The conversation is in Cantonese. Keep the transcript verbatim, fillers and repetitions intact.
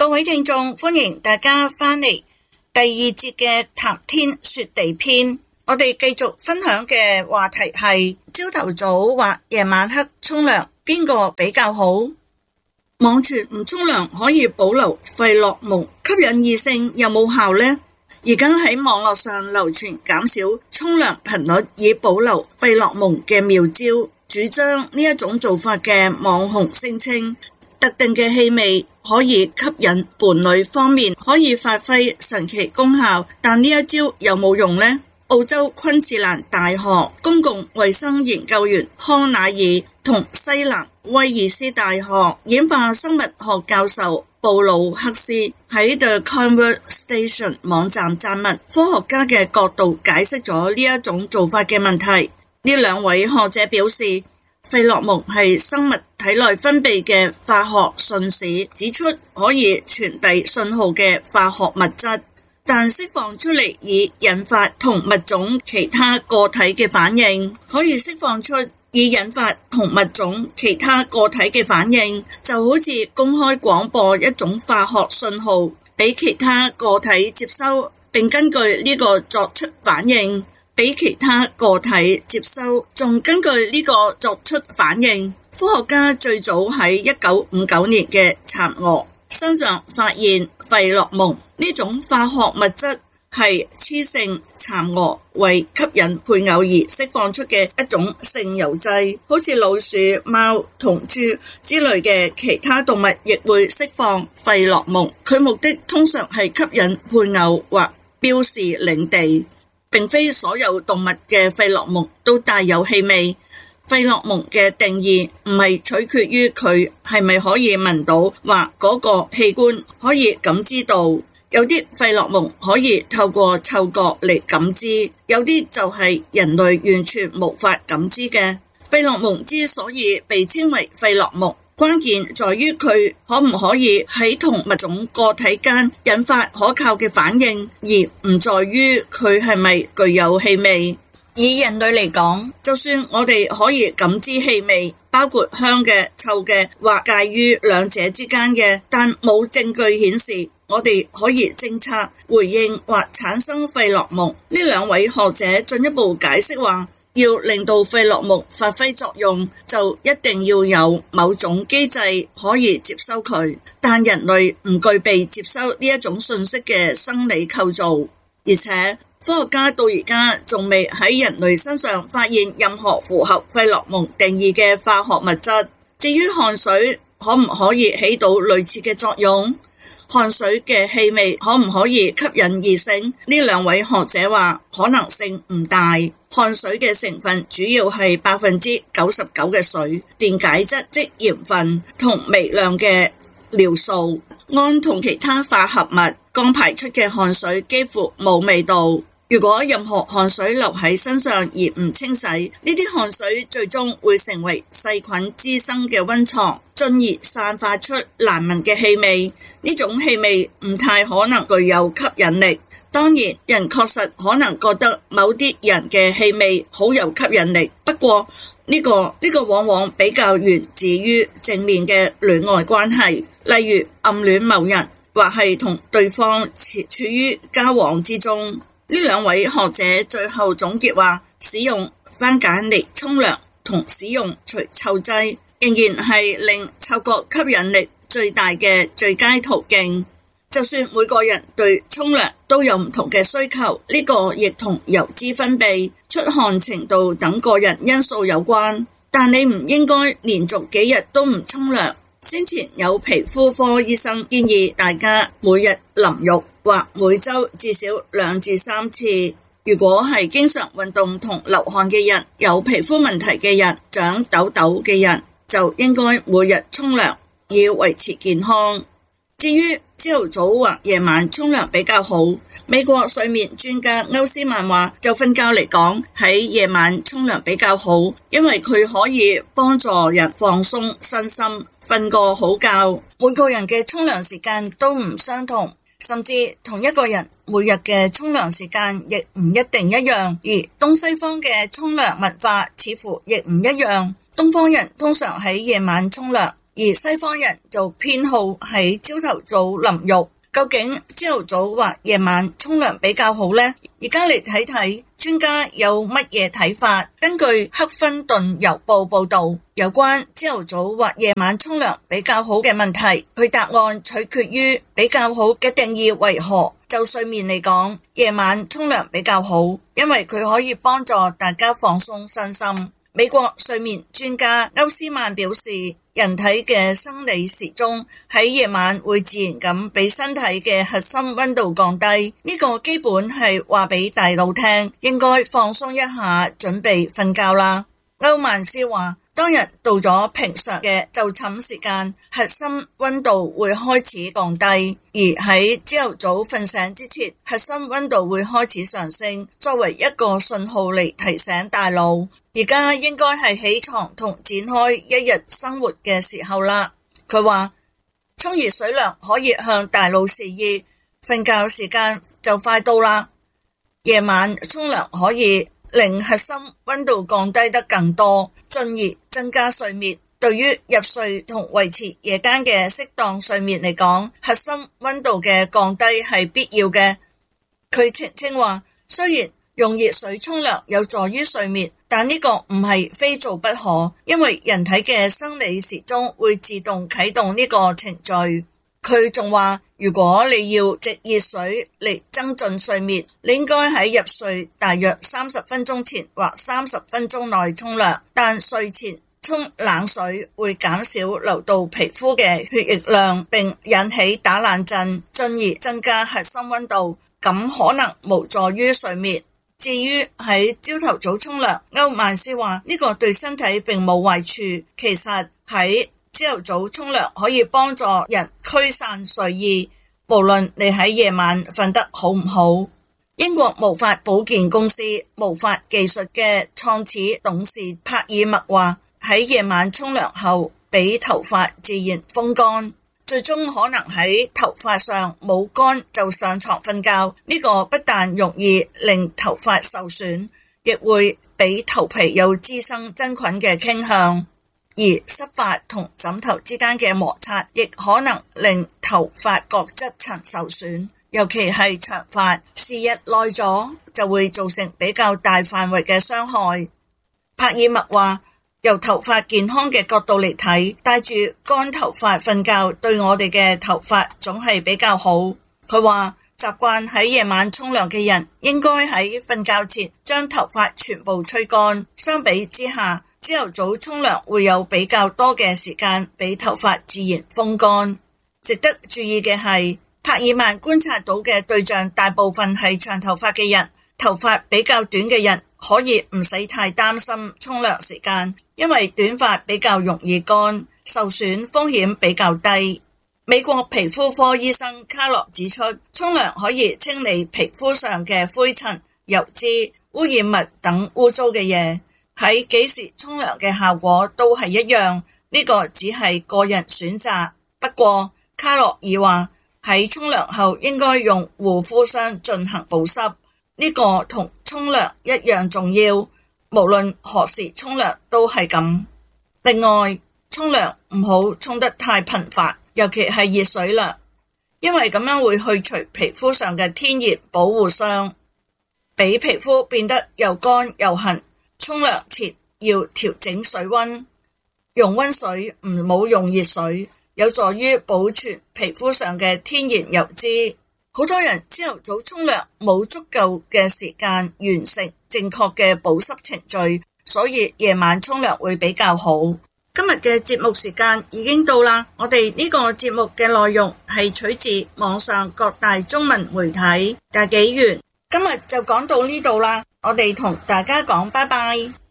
各位聽眾，歡迎大家返嚟第二節嘅談天說地篇。我哋繼續分享嘅話題係朝頭早或夜晚黑沖涼邊個比較好？網傳唔沖涼可以保留費洛蒙，吸引異性有冇效呢？而家喺網絡上流傳減少沖涼頻率以保留費洛蒙嘅妙招，主張呢一種做法嘅網紅聲稱特定嘅氣味可以吸引伴侶方面可以發揮神奇功效，但呢一招有冇用呢？澳洲昆士蘭大學公共衛生研究員康乃爾同西南威爾斯大學演化生物學教授布魯克斯喺 The Conversation 網站撰文，科學家嘅角度解釋咗呢一種做法嘅問題。呢兩位學者表示，費洛蒙係生物體內分泌嘅化學信使，指出可以傳遞信號嘅化學物質，但釋放出嚟以引發同物種其他個體嘅反應，可以釋放出以引發同物種其他個體嘅反應，就好似公開廣播一種化學信號俾其他個體接收，並根據呢個作出反應。俾其他個體接收，仲根據呢個作出反應。科學家最早喺一九五九年嘅蠶蛾身上發現費洛蒙呢種化學物質係雌性蠶蛾為吸引配偶而釋放出嘅一種性誘劑，好似老鼠、貓同豬之類嘅其他動物亦會釋放費洛蒙。佢目的通常係吸引配偶或標示領地。並非所有動物嘅費洛蒙都帶有氣味。費洛蒙嘅定義唔係取決於佢係咪可以聞到或嗰個器官可以感知到。有啲費洛蒙可以透過嗅覺嚟感知，有啲就係人類完全無法感知嘅。費洛蒙之所以被稱為費洛蒙，關鍵在於佢可唔可以喺同物種個體間引發可靠嘅反應，而唔在於佢係咪具有氣味。以人類嚟講，就算我哋可以感知氣味，包括香嘅、臭嘅或介於兩者之間嘅，但冇證據顯示我哋可以偵測、回應或產生費洛蒙。呢兩位學者進一步解釋話，要令到費洛蒙發揮作用，就一定要有某種機制可以接收佢，但人類唔具備接收呢一種信息嘅生理構造，而且科學家到而家仲未喺人類身上發現任何符合費洛蒙定義嘅化學物質。至於汗水可唔可以起到類似嘅作用？汗水嘅氣味可唔可以吸引異性？呢兩位學者話可能性唔大。汗水嘅成分主要係百分之九十九嘅水、電解質即鹽分同微量嘅尿素。氨同其他化合物降排出嘅汗水幾乎冇味道。如果任何汗水留喺身上而唔清洗，呢啲汗水最終會成為細菌滋生嘅溫床，進而散發出難聞嘅氣味。呢種氣味唔太可能具有吸引力。當然，人確實可能覺得某啲人嘅氣味好有吸引力，不過呢個呢個往往比較源自於正面嘅戀愛關係，例如暗戀某人，或係同對方處於交往之中。呢兩位學者最後總結話，使用番梘嚟沖涼同使用除臭劑仍然係令嗅覺吸引力最大嘅最佳途徑。就算每個人對沖涼都有唔同嘅需求，呢個亦同油脂分泌、出汗程度等個人因素有關，但你唔應該連續幾日都唔沖涼。先前有皮膚科醫生建議大家每日淋浴或每周至少兩至三次。如果係經常運動同流汗嘅人、有皮膚問題嘅人、長痘痘嘅人，就應該每日沖涼，以維持健康。至於朝頭早或夜晚沖涼比較好，美國睡眠專家歐斯曼話，就瞓覺嚟講，喺夜晚沖涼比較好，因為佢可以幫助人放鬆身心，瞓個好覺。每個人嘅沖涼時間都唔相同，甚至同一個人每日嘅沖涼時間亦唔一定一樣，而東西方嘅沖涼文化似乎亦唔一樣。東方人通常喺夜晚沖涼， 而西方人就偏好喺朝頭早淋浴。究竟朝頭早或夜晚沖涼比較好呢？而家嚟睇睇專家有乜嘢睇法。根據赫芬頓郵報報道，有關朝頭早或夜晚沖涼比較好嘅問題，佢答案取決於比較好嘅定義為何。就睡眠嚟講，夜晚沖涼比較好，因為佢可以幫助大家放鬆身心。美國睡眠專家歐斯曼表示，人體嘅生理時鐘喺夜晚會自然咁俾身體嘅核心溫度降低，呢個基本係話俾大腦聽，應該放鬆一下，準備瞓覺啦。歐曼斯話，當人到咗平常嘅就寢時間，核心溫度會開始降低，而喺朝頭早瞓醒之前，核心溫度會開始上升，作為一個信號嚟提醒大腦，而家應該係起床同展開一日生活嘅時候啦。佢話，沖熱水涼可以向大腦示意，瞓覺時間就快到啦。夜晚沖涼可以令核心溫度降低得更多，進而增加睡眠。對於入睡同維持夜間嘅適當睡眠嚟講，核心溫度嘅降低係必要嘅。佢澄清話，雖然用熱水沖涼有助於睡眠，但呢個唔係非做不可，因為人體嘅生理時鐘會自動啟動呢個程序。佢仲話，如果你要藉熱水嚟增進睡眠，你應該喺入睡大約三十分鐘前或三十分鐘內沖涼，但睡前沖冷水會減少流到皮膚嘅血液量，並引起打冷震，進而增加核心溫度，咁可能無助於睡眠。至於喺朝頭早沖涼，歐曼斯話呢個對身體並冇壞處，其實喺朝頭早沖涼可以幫助人驅散睡意，無論你喺夜晚瞓得好唔好。英國毛髮保健公司毛髮技術嘅創始董事帕爾默話，喺夜晚沖涼後俾頭髮自然風乾，最終可能喺頭髮上冇乾就上床瞓覺，呢個不但容易令頭髮受損，亦會俾頭皮有滋生真菌嘅傾向。而濕髮同枕頭之間嘅摩擦亦可能令頭髮角質層受損，尤其係長髮，時日耐咗就會造成比較大範圍嘅傷害。帕爾默話，由頭髮健康嘅角度嚟睇，帶住乾頭髮瞓覺對我哋嘅頭髮總係比較好。佢話，習慣喺夜晚沖涼嘅人應該喺瞓覺前將頭髮全部吹乾，相比之下，朝頭早沖涼會有比較多嘅時間俾頭髮自然風乾。值得注意嘅係，帕爾默觀察到嘅對象大部分係長頭髮嘅人，頭髮比較短嘅人可以唔使太擔心沖涼時間，因為短髮比較容易乾，受損風險比較低。美國皮膚科醫生卡洛指出，沖涼可以清理皮膚上嘅灰塵、油脂、污染物等污糟嘅嘢。喺幾時沖涼嘅效果都係一樣，呢個只係個人選擇。不過卡洛爾話，喺沖涼後應該用護膚霜進行保濕，呢個同沖涼一樣重要，無論何時沖涼都係咁。另外，沖涼唔好沖得太頻繁，尤其係熱水涼，因為咁樣會去除皮膚上嘅天然保護霜，俾皮膚變得又乾又痕。沖涼前要調整水溫，用溫水唔好用熱水，有助於保存皮膚上嘅天然油脂。好多人朝頭早沖涼冇足夠嘅時間完成正確嘅保濕程序，所以夜晚沖涼會比較好。今日嘅節目時間已經到啦，我哋呢個節目嘅內容係取自網上各大中文媒體大紀元。今日就講到呢度啦，我哋同大家講拜拜。